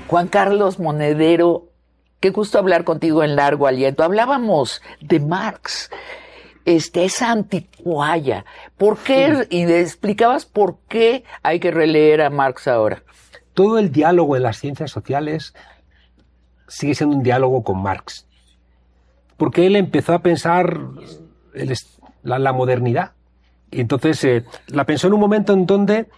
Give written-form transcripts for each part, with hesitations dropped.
Juan Carlos Monedero, qué gusto hablar contigo en Largo Aliento. Hablábamos de Marx, esa anticuaya. ¿Por qué? Sí. Y le explicabas por qué hay que releer a Marx ahora. Todo el diálogo en las ciencias sociales sigue siendo un diálogo con Marx. Porque él empezó a pensar la modernidad. Y entonces la pensó en un momento en donde,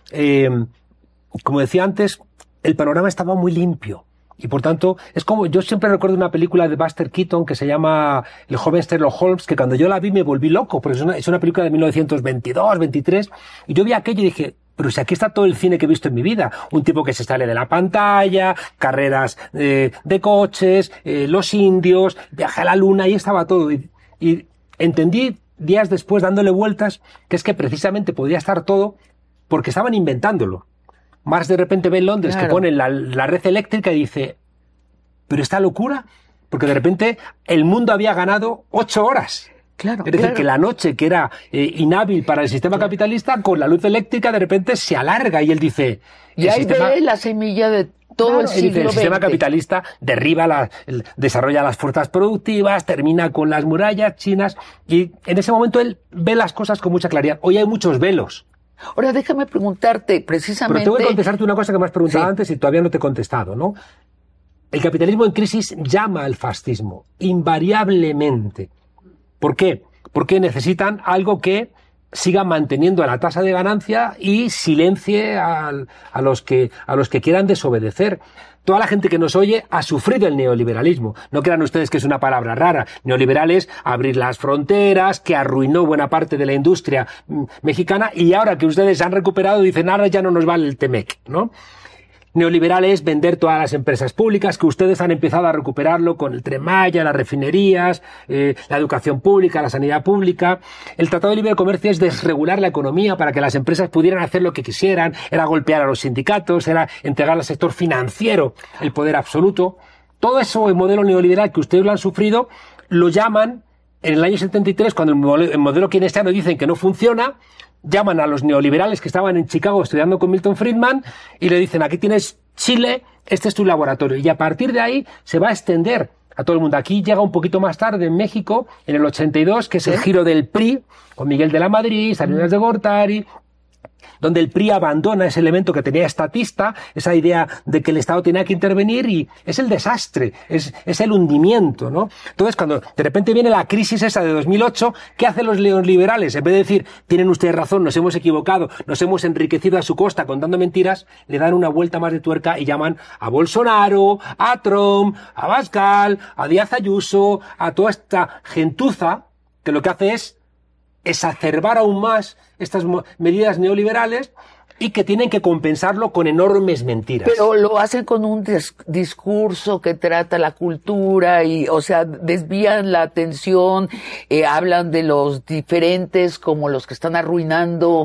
como decía antes, el panorama estaba muy limpio. Y por tanto, es como, yo siempre recuerdo una película de Buster Keaton que se llama El joven Sherlock Holmes, que cuando yo la vi me volví loco, porque es una película de 1922, 23, y yo vi aquello y dije, pero si aquí está todo el cine que he visto en mi vida, un tipo que se sale de la pantalla, carreras de coches, los indios, viaje a la luna, ahí estaba todo. Y entendí días después, dándole vueltas, que es que precisamente podía estar todo porque estaban inventándolo. Marx de repente ve en Londres que ponen la red eléctrica y dice, ¿pero esta locura? Porque de repente el mundo había ganado 8 horas. Claro, es decir, que la noche, que era inhábil para el sistema capitalista, con la luz eléctrica de repente se alarga y él dice... Y ahí ve la semilla de todo el siglo XX. El sistema capitalista desarrolla las fuerzas productivas, termina con las murallas chinas y en ese momento él ve las cosas con mucha claridad. Hoy hay muchos velos. Ahora déjame preguntarte precisamente... Pero tengo que contestarte una cosa que me has preguntado antes y todavía no te he contestado, ¿no? El capitalismo en crisis llama al fascismo, invariablemente. ¿Por qué? Porque necesitan algo que siga manteniendo la tasa de ganancia y silencie a los que quieran desobedecer. Toda la gente que nos oye ha sufrido el neoliberalismo. No crean ustedes que es una palabra rara. Neoliberal es abrir las fronteras, que arruinó buena parte de la industria mexicana y ahora que ustedes han recuperado dicen, ahora ya no nos vale el Temec, ¿no? Neoliberal es vender todas las empresas públicas, que ustedes han empezado a recuperarlo con el Tren Maya, las refinerías, la educación pública, la sanidad pública. El Tratado de Libre Comercio es desregular la economía para que las empresas pudieran hacer lo que quisieran, era golpear a los sindicatos, era entregar al sector financiero el poder absoluto. Todo eso, el modelo neoliberal que ustedes lo han sufrido, lo llaman, en el año 73, cuando el modelo keynesiano dicen que no funciona, llaman a los neoliberales que estaban en Chicago estudiando con Milton Friedman y le dicen, aquí tienes Chile, este es tu laboratorio. Y a partir de ahí se va a extender a todo el mundo. Aquí llega un poquito más tarde en México, en el 82, que es el giro del PRI, con Miguel de la Madrid, Salinas de Gortari, donde el PRI abandona ese elemento que tenía estatista, esa idea de que el Estado tenía que intervenir y es el desastre, es el hundimiento, ¿no? Entonces, cuando de repente viene la crisis esa de 2008, ¿qué hacen los neoliberales? En vez de decir, tienen ustedes razón, nos hemos equivocado, nos hemos enriquecido a su costa contando mentiras, le dan una vuelta más de tuerca y llaman a Bolsonaro, a Trump, a Abascal, a Díaz Ayuso, a toda esta gentuza que lo que hace es exacerbar aún más estas medidas neoliberales y que tienen que compensarlo con enormes mentiras. Pero lo hacen con un discurso que trata la cultura y, o sea, desvían la atención, hablan de los diferentes como los que están arruinando